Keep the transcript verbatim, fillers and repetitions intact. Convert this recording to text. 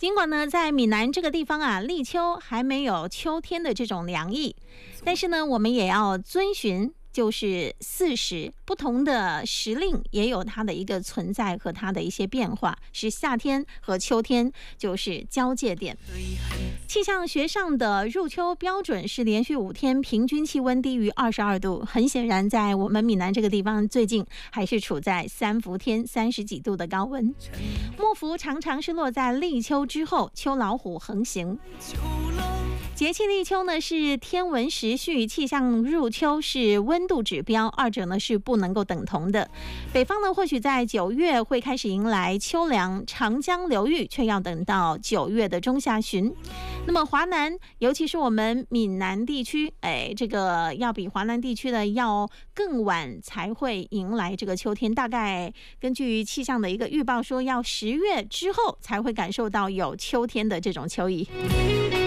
尽管呢，在闽南这个地方啊，立秋还没有秋天的这种凉意，但是呢，我们也要遵循就是四时，不同的时令也有它的一个存在和它的一些变化，是夏天和秋天就是交界点。气象学上的入秋标准是连续五天平均气温低于二十二度，很显然在我们闽南这个地方最近还是处在三伏天三十几度的高温。末伏常常是落在立秋之后，秋老虎横行。节气立秋呢是天文时序，气象入秋是温度指标，二者呢是不能够等同的。北方呢或许在九月会开始迎来秋凉，长江流域却要等到九月的中下旬。那么华南，尤其是我们闽南地区，哎，这个要比华南地区的要更晚才会迎来这个秋天，大概根据气象的一个预报说，要十月之后才会感受到有秋天的这种秋意。